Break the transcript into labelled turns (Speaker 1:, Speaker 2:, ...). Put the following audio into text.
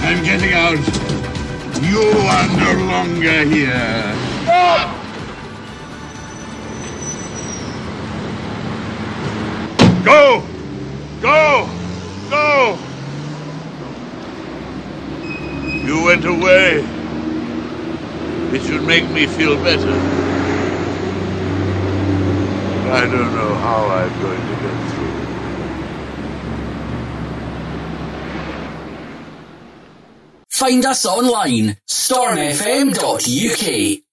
Speaker 1: I'm getting out. You are no longer here. Go! Go! Go! You went away. It should make me feel better. I don't know how I'm going to get through.
Speaker 2: Find us online, stormfm.uk.